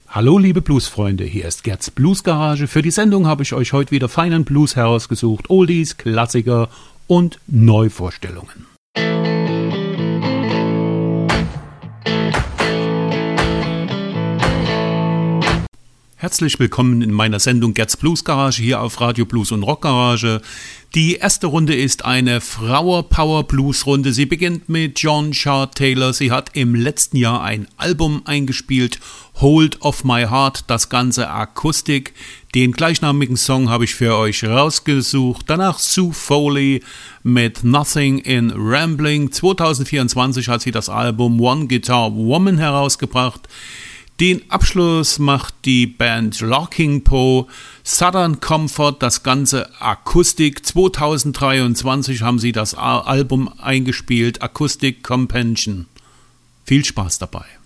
Hallo liebe Bluesfreunde, hier ist Gerds Bluesgarage. Für die Sendung habe ich euch heute wieder feinen Blues herausgesucht, Oldies, Klassiker und Neuvorstellungen. Herzlich willkommen in meiner Sendung Gerds Bluesgarage hier auf Radio Blues und Rock Garage. Die erste Runde ist eine Flower Power Blues Runde. Sie beginnt mit John Shard Taylor. Sie hat im letzten Jahr ein Album eingespielt, Hold of My Heart, das ganze Akustik. Den gleichnamigen Song habe ich für euch rausgesucht. Danach Sue Foley mit Nothing in Rambling. 2024 hat sie das Album One Guitar Woman herausgebracht. Den Abschluss macht die Band Locking Poe, Southern Comfort, das ganze Akustik. 2023 haben sie das Album eingespielt, Acoustic Companion. Viel Spaß dabei.